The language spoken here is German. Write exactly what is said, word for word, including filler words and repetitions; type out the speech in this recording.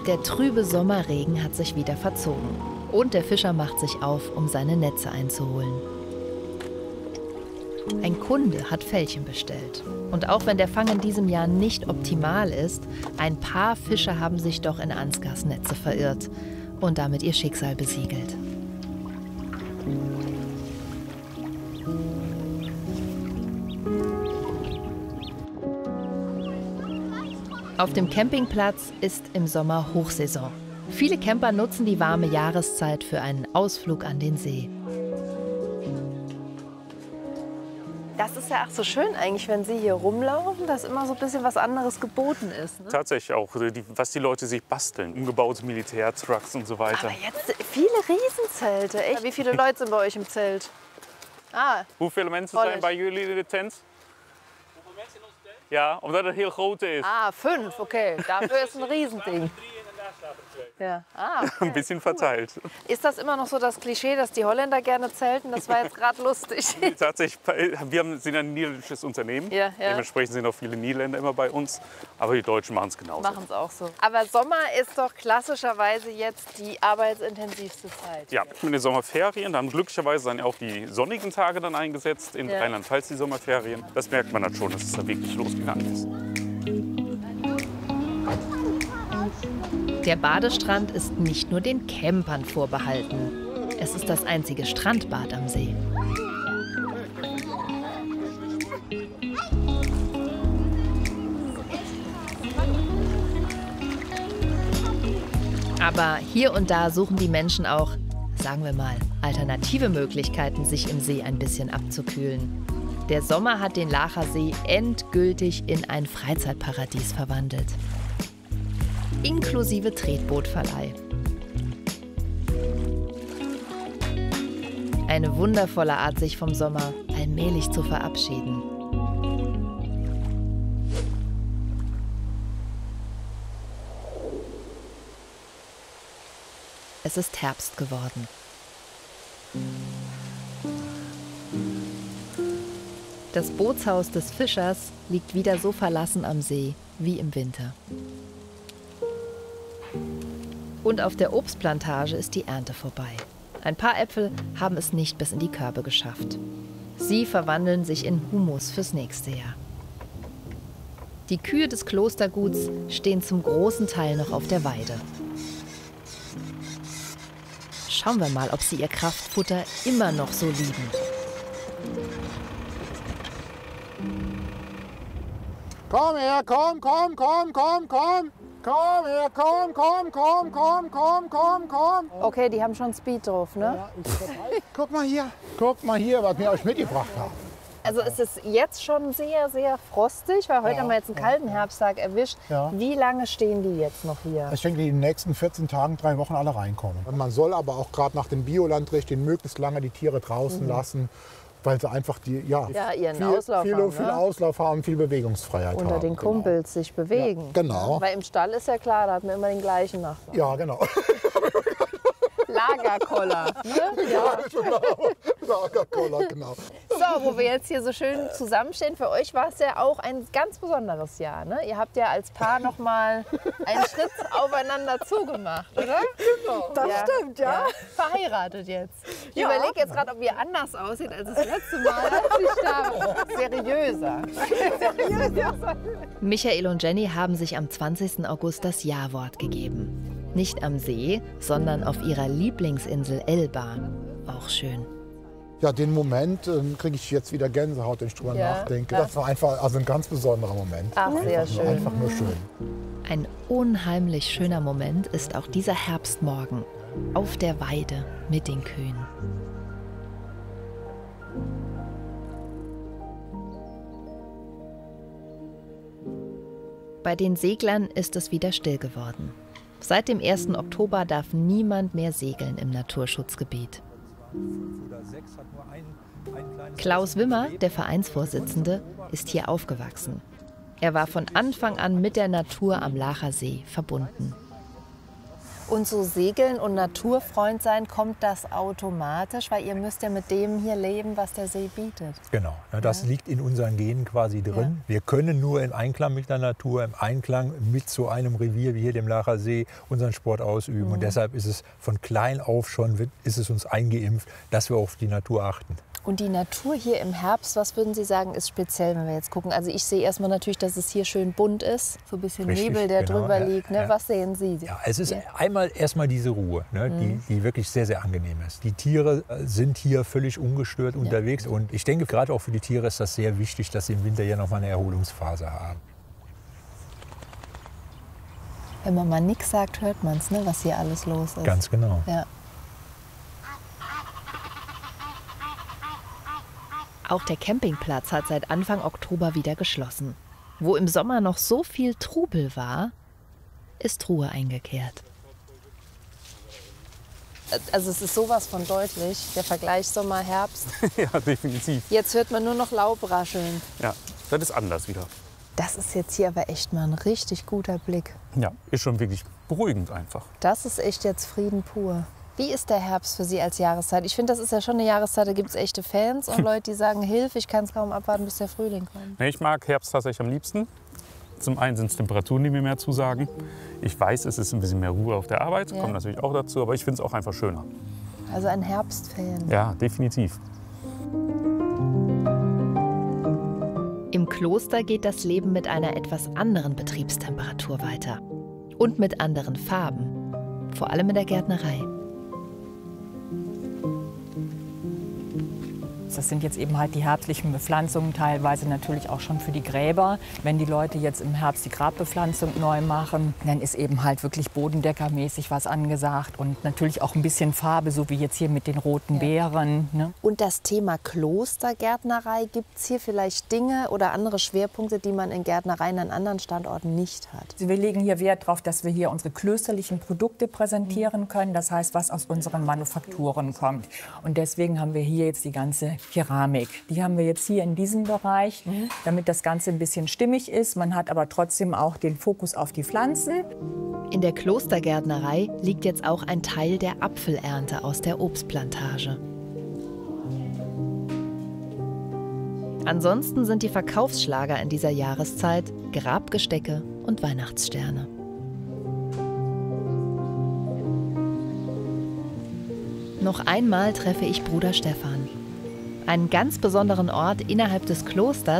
Der trübe Sommerregen hat sich wieder verzogen. Und der Fischer macht sich auf, um seine Netze einzuholen. Ein Kunde hat Fällchen bestellt. Und auch wenn der Fang in diesem Jahr nicht optimal ist, ein paar Fischer haben sich doch in Ansgars Netze verirrt und damit ihr Schicksal besiegelt. Auf dem Campingplatz ist im Sommer Hochsaison. Viele Camper nutzen die warme Jahreszeit für einen Ausflug an den See. Das ist ja auch so schön eigentlich, wenn Sie hier rumlaufen, dass immer so ein bisschen was anderes geboten ist. Ne? Tatsächlich auch, die, was die Leute sich basteln. Umgebaute Militärtrucks und so weiter. Aber jetzt viele Riesenzelte, echt. Wie viele Leute sind bei euch im Zelt? Ah, Hoe veel mensen zijn bij jullie in de tent? Hoeveel mensen in ons tent? Ja, omdat het heel groot is. Ah, fünf, okay. Dafür ist ein Riesending. Ja. Ah, okay. Ein bisschen verteilt. Ist das immer noch so das Klischee, dass die Holländer gerne zelten? Das war jetzt gerade lustig. Tatsächlich, wir sind ein niederländisches Unternehmen. Ja, ja. Dementsprechend sind auch viele Niederländer immer bei uns. Aber die Deutschen machen es genauso. Machen es auch so. Aber Sommer ist doch klassischerweise jetzt die arbeitsintensivste Zeit. Ja, mit den Sommerferien. Dann glücklicherweise sind auch die sonnigen Tage dann eingesetzt. In ja. Rheinland-Pfalz die Sommerferien. Das merkt man dann schon, dass es da wirklich losgegangen ist. Der Badestrand ist nicht nur den Campern vorbehalten. Es ist das einzige Strandbad am See. Aber hier und da suchen die Menschen auch, sagen wir mal, alternative Möglichkeiten, sich im See ein bisschen abzukühlen. Der Sommer hat den Laacher See endgültig in ein Freizeitparadies verwandelt. Inklusive Tretbootverleih. Eine wundervolle Art, sich vom Sommer allmählich zu verabschieden. Es ist Herbst geworden. Das Bootshaus des Fischers liegt wieder so verlassen am See wie im Winter. Und auf der Obstplantage ist die Ernte vorbei. Ein paar Äpfel haben es nicht bis in die Körbe geschafft. Sie verwandeln sich in Humus fürs nächste Jahr. Die Kühe des Klosterguts stehen zum großen Teil noch auf der Weide. Schauen wir mal, ob sie ihr Kraftfutter immer noch so lieben. Komm her, komm, komm, komm, komm, komm. Komm her, komm, komm, komm, komm, komm, komm, komm. Okay, die haben schon Speed drauf, ne? Ja, ich guck mal hier, guck mal hier, was wir euch mitgebracht haben. Also es ist jetzt schon sehr, sehr frostig, weil heute ja, haben wir jetzt einen kalten Herbsttag erwischt. Ja. Wie lange stehen die jetzt noch hier? Ich denke, die in den nächsten vierzehn Tagen, drei Wochen alle reinkommen. Und man soll aber auch gerade nach dem Biolandrichtlinien möglichst lange die Tiere draußen mhm. lassen, weil sie einfach die, ja, ja, ihren viel, Auslauf viel, haben, viel ne? Auslauf haben, viel Bewegungsfreiheit Unter haben. den Kumpels genau. sich bewegen. Ja, genau. Weil im Stall ist ja klar, da hat man immer den gleichen Nachbarn. Ja, genau. Lagerkoller. Ne? Ja, genau. Lagerkoller, genau. So, wo wir jetzt hier so schön zusammenstehen, für euch war es ja auch ein ganz besonderes Jahr. Ne? Ihr habt ja als Paar noch mal einen Schritt aufeinander zugemacht, oder? Genau. Das ja. stimmt, ja. ja. Verheiratet jetzt. Ich ja. überlege jetzt gerade, ob ihr anders aussieht als das letzte Mal, als ich da war. Seriöser. Seriöser. Michael und Jenny haben sich am zwanzigsten August das Ja-Wort gegeben. Nicht am See, sondern auf ihrer Lieblingsinsel Elba. Auch schön. Ja, den Moment äh, kriege ich jetzt wieder Gänsehaut, wenn ich drüber ja, nachdenke. Ja. Das war einfach also ein ganz besonderer Moment. Ach, sehr einfach schön. Nur, einfach nur schön. Ein unheimlich schöner Moment ist auch dieser Herbstmorgen auf der Weide mit den Kühen. Bei den Seglern ist es wieder still geworden. Seit dem ersten Oktober darf niemand mehr segeln im Naturschutzgebiet. Klaus Wimmer, der Vereinsvorsitzende, ist hier aufgewachsen. Er war von Anfang an mit der Natur am Laacher See verbunden. Und so segeln und Naturfreund sein, kommt das automatisch? Weil ihr müsst ja mit dem hier leben, was der See bietet. Genau, ja, das Ja. liegt in unseren Genen quasi drin. Wir können nur im Einklang mit der Natur, im Einklang mit so einem Revier wie hier dem Lacher See unseren Sport ausüben. Mhm. Und deshalb ist es von klein auf schon, wird- ist es uns eingeimpft, dass wir auf die Natur achten. Und die Natur hier im Herbst, was würden Sie sagen, ist speziell, wenn wir jetzt gucken? Also ich sehe erstmal natürlich, dass es hier schön bunt ist. So ein bisschen Richtig, Nebel, der genau, drüber ja, liegt. Ne? ja. Was sehen Sie? Ja, es ist Ja. einmal erstmal diese Ruhe, ne, Mhm. die, die wirklich sehr, sehr angenehm ist. Die Tiere äh, sind hier völlig ungestört unterwegs. Und ich denke, gerade auch für die Tiere ist das sehr wichtig, dass sie im Winter hier noch mal eine Erholungsphase haben. Wenn man mal nichts sagt, hört man es, ne? Was hier alles los ist. Ganz genau. Ja. Auch der Campingplatz hat seit Anfang Oktober wieder geschlossen. Wo im Sommer noch so viel Trubel war, ist Ruhe eingekehrt. Also es ist sowas von deutlich, der Vergleich Sommer-Herbst. Ja, definitiv. Jetzt hört man nur noch Laub rascheln. Ja, das ist anders wieder. Das ist jetzt hier aber echt mal ein richtig guter Blick. Ja, ist schon wirklich beruhigend einfach. Das ist echt jetzt Frieden pur. Wie ist der Herbst für Sie als Jahreszeit? Ich finde, das ist ja schon eine Jahreszeit, da gibt es echte Fans und Leute, die sagen, Hilfe, ich kann es kaum abwarten, bis der Frühling kommt. Nee, Ich mag Herbst tatsächlich am liebsten. Zum einen sind es Temperaturen, die mir mehr zusagen. Ich weiß, es ist ein bisschen mehr Ruhe auf der Arbeit, Ja. kommt natürlich auch dazu, aber ich finde es auch einfach schöner. Also ein Herbstfan. Ja, definitiv. Im Kloster geht das Leben mit einer etwas anderen Betriebstemperatur weiter. Und mit anderen Farben. Vor allem in der Gärtnerei. Das sind jetzt eben halt die herbstlichen Bepflanzungen, teilweise natürlich auch schon für die Gräber. Wenn die Leute jetzt im Herbst die Grabbepflanzung neu machen, dann ist eben halt wirklich bodendeckermäßig was angesagt und natürlich auch ein bisschen Farbe, so wie jetzt hier mit den roten Beeren. Ne? Und das Thema Klostergärtnerei, gibt es hier vielleicht Dinge oder andere Schwerpunkte, die man in Gärtnereien an anderen Standorten nicht hat? Also wir legen hier Wert darauf, dass wir hier unsere klösterlichen Produkte präsentieren können. Das heißt, was aus unseren Manufakturen kommt. Und deswegen haben wir hier jetzt die ganze Keramik. Die haben wir jetzt hier in diesem Bereich, damit das Ganze ein bisschen stimmig ist. Man hat aber trotzdem auch den Fokus auf die Pflanzen. In der Klostergärtnerei liegt jetzt auch ein Teil der Apfelernte aus der Obstplantage. Ansonsten sind die Verkaufsschlager in dieser Jahreszeit Grabgestecke und Weihnachtssterne. Noch einmal treffe ich Bruder Stefan. Einen ganz besonderen Ort innerhalb des Klosters,